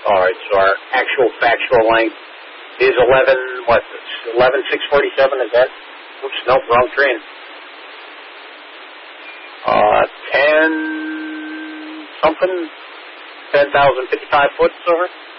All right, so our actual factual length is 11,647, is that? Oops, nope, wrong train. 10,055 foot, over.